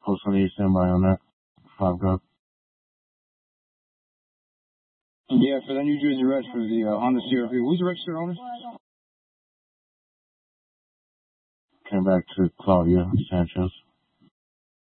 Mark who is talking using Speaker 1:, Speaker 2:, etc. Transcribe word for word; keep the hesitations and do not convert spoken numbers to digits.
Speaker 1: Post on the stand by on that. Five God.
Speaker 2: Yeah, for the New Jersey Reds for the uh, Honda C R V. Who's the registered owner?
Speaker 1: Came back to Claudia Sanchez.